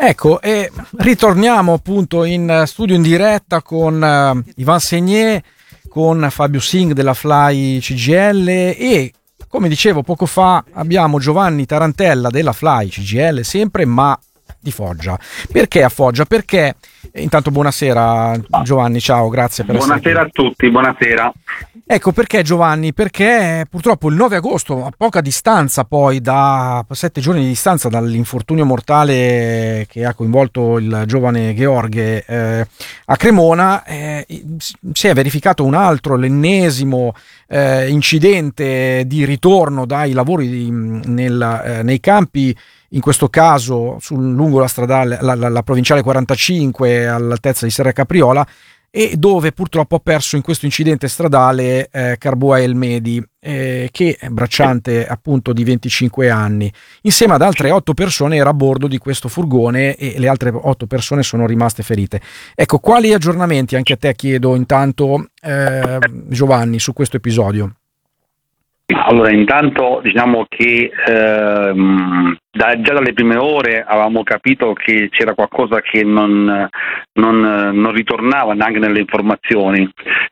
Ecco, e ritorniamo appunto in studio in diretta con Ivan Segné, con Fabio Singh della Fly CGL e, come dicevo poco fa, abbiamo Giovanni Tarantella della Fly CGL sempre, ma di Foggia. Perché a Foggia? Perché, intanto buonasera Giovanni, ciao, grazie per essere qui. Buonasera a tutti, buonasera. Ecco perché Giovanni, perché purtroppo il 9 agosto, a poca distanza poi, da 7 giorni di distanza dall'infortunio mortale che ha coinvolto il giovane Gheorghe a Cremona, si è verificato l'ennesimo incidente di ritorno dai lavori nei campi, in questo caso lungo la stradale, la provinciale 45 all'altezza di Serra Capriola, e dove purtroppo ha perso in questo incidente stradale Carboa Elmedi, che è bracciante appunto di 25 anni. Insieme ad altre 8 persone era a bordo di questo furgone e le altre 8 persone sono rimaste ferite. Ecco, quali aggiornamenti, anche a te chiedo intanto, Giovanni, su questo episodio? Allora, intanto diciamo che già dalle prime ore avevamo capito che c'era qualcosa che non ritornava neanche nelle informazioni.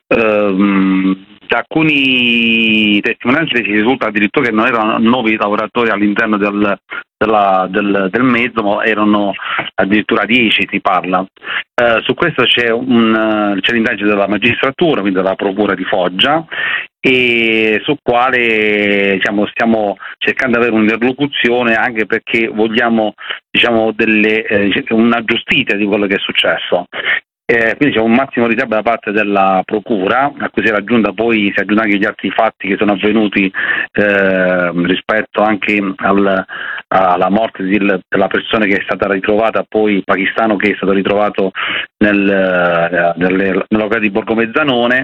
Da alcuni testimonianze ci risulta addirittura che non erano 9 lavoratori all'interno del mezzo, ma erano addirittura 10, si parla. Su questo c'è l'indagine della magistratura, quindi della procura di Foggia, e su quale stiamo cercando di avere un'interlocuzione, anche perché vogliamo una giustizia di quello che è successo. Quindi c'è un massimo riservo da parte della procura, a cui si è aggiunto anche gli altri fatti che sono avvenuti rispetto anche alla morte della persona che è stata ritrovata, poi pakistano, che è stato ritrovato nel locale di Borgo Mezzanone.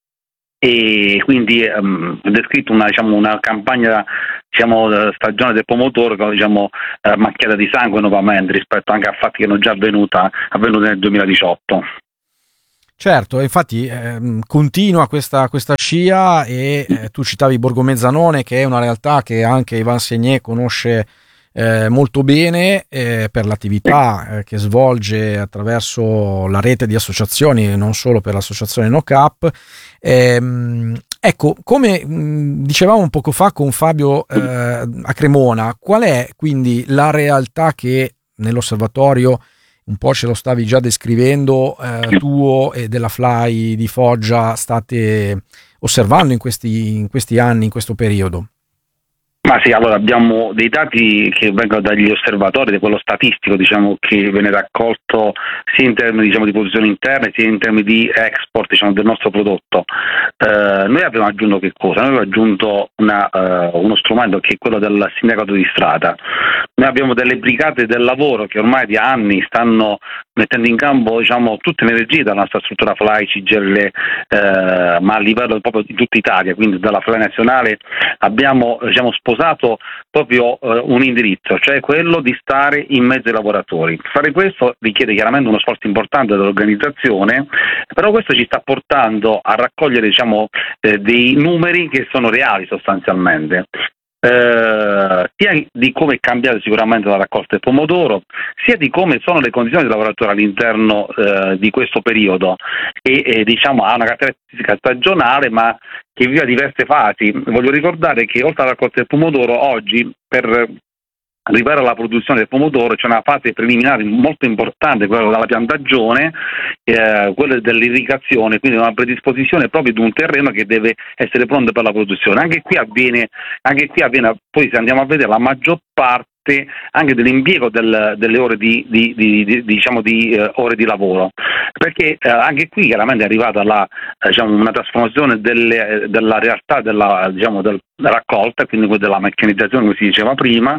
E quindi è descritto una campagna stagione del pomodoro macchiata di sangue nuovamente, rispetto anche a fatti che erano già avvenuti nel 2018. Certo, infatti continua questa scia e tu citavi Borgo Mezzanone, che è una realtà che anche Ivan Segné conosce molto bene per l'attività che svolge attraverso la rete di associazioni e non solo per l'associazione No Cap. Ecco, come dicevamo un poco fa con Fabio a Cremona, qual è quindi la realtà che nell'osservatorio, un po' ce lo stavi già descrivendo, tuo e della Fly di Foggia, state osservando in questi anni, in questo periodo? Ma sì, allora abbiamo dei dati che vengono dagli osservatori, di quello statistico che viene raccolto sia in termini di produzione interna sia in termini di export del nostro prodotto. Noi abbiamo aggiunto che cosa? Noi abbiamo aggiunto uno strumento che è quello del sindacato di strada. Noi abbiamo delle brigate del lavoro che ormai di anni stanno mettendo in campo tutte le energie della nostra struttura Fly CGL, ma a livello proprio di tutta Italia, quindi dalla Fly nazionale abbiamo sposato proprio un indirizzo, cioè quello di stare in mezzo ai lavoratori. Fare questo richiede chiaramente uno sforzo importante dell'organizzazione, però questo ci sta portando a raccogliere dei numeri che sono reali sostanzialmente. Sia di come è cambiata sicuramente la raccolta del pomodoro, sia di come sono le condizioni dei lavoratori all'interno di questo periodo, e ha una caratteristica stagionale, ma che vive diverse fasi. Voglio ricordare che oltre alla raccolta del pomodoro, oggi per arrivare alla produzione del pomodoro c'è una fase preliminare molto importante, quella della piantagione, quella dell'irrigazione, quindi una predisposizione proprio di un terreno che deve essere pronto per la produzione. Anche qui avviene, poi se andiamo a vedere, la maggior parte anche dell'impiego delle ore di ore di lavoro, perché anche qui chiaramente è arrivata una trasformazione della realtà della raccolta, quindi della meccanizzazione, come si diceva prima,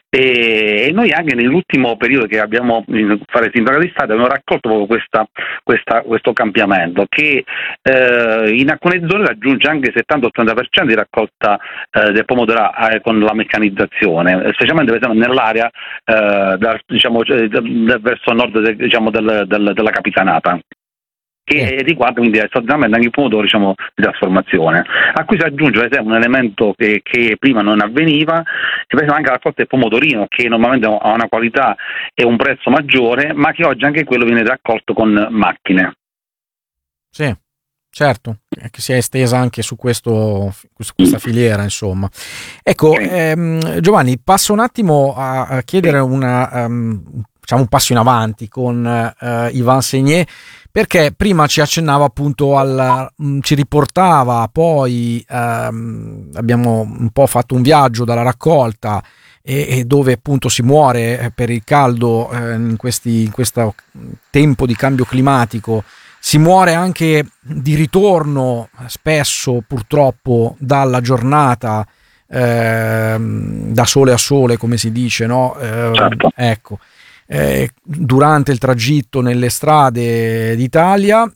e noi anche nell'ultimo periodo che abbiamo fare sindacato di Stato abbiamo raccolto proprio questo cambiamento che in alcune zone raggiunge anche 70-80% di raccolta del pomodoro con la meccanizzazione, specialmente per esempio nell'area verso nord della Capitanata. che riguarda quindi sostanzialmente anche i pomodori, diciamo, di trasformazione, a cui si aggiunge per esempio un elemento che prima non avveniva, che per esempio anche la raccolta del pomodorino, che normalmente ha una qualità e un prezzo maggiore, ma che oggi anche quello viene raccolto con macchine. Sì, certo, che si è estesa anche su questa filiera, insomma. Ecco, Giovanni, passo un attimo a chiedere diciamo un passo in avanti con Ivan Segné, perché prima ci accennava appunto ci riportava, poi abbiamo un po' fatto un viaggio dalla raccolta e dove appunto si muore per il caldo in questo tempo di cambio climatico. Si muore anche di ritorno, spesso purtroppo, dalla giornata, da sole a sole, come si dice, no? Certo. Ecco, durante il tragitto nelle strade d'Italia,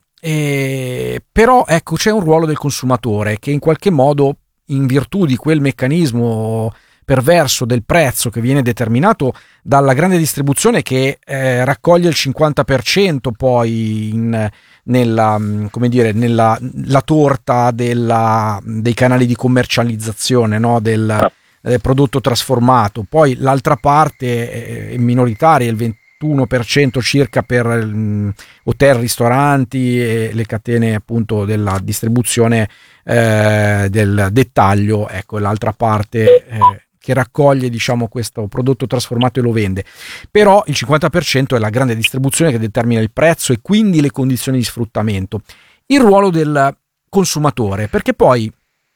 però ecco, c'è un ruolo del consumatore che in qualche modo, in virtù di quel meccanismo perverso del prezzo che viene determinato dalla grande distribuzione, che raccoglie il 50% poi nella la torta dei canali di commercializzazione, no? del prodotto trasformato. Poi l'altra parte è minoritaria, il 21% circa per hotel, ristoranti e le catene appunto della distribuzione del dettaglio. Ecco, l'altra parte che raccoglie, diciamo, questo prodotto trasformato e lo vende. Però il 50% è la grande distribuzione che determina il prezzo e quindi le condizioni di sfruttamento. Il ruolo del consumatore, perché poi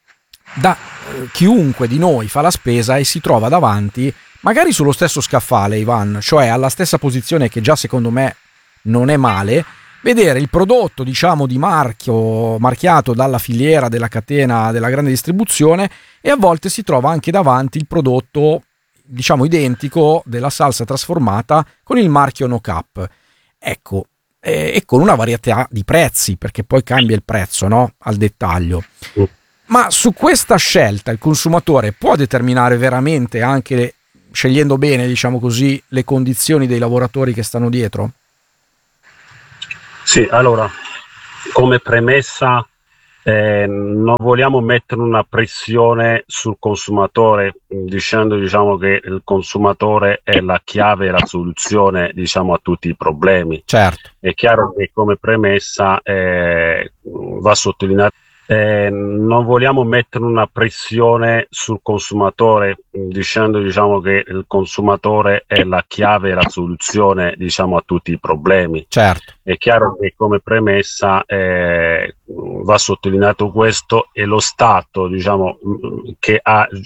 chiunque di noi fa la spesa e si trova davanti, magari sullo stesso scaffale, Ivan, cioè alla stessa posizione, che già secondo me non è male, vedere il prodotto, diciamo, di marchiato dalla filiera della catena della grande distribuzione, e a volte si trova anche davanti il prodotto, diciamo, identico della salsa trasformata con il marchio No Cap. Ecco, e con una varietà di prezzi, perché poi cambia il prezzo, no? Al dettaglio. Ma su questa scelta il consumatore può determinare veramente, anche scegliendo bene, diciamo così, le condizioni dei lavoratori che stanno dietro? Sì, allora, come premessa, non vogliamo mettere una pressione sul consumatore dicendo, diciamo, che il consumatore è la chiave e la soluzione, diciamo, a tutti i problemi. Certo. È chiaro che come premessa va sottolineato. Non vogliamo mettere una pressione sul consumatore dicendo, diciamo, che il consumatore è la chiave e la soluzione, diciamo, a tutti i problemi. Certo. È chiaro che come premessa va sottolineato questo, e lo Stato, diciamo, che ha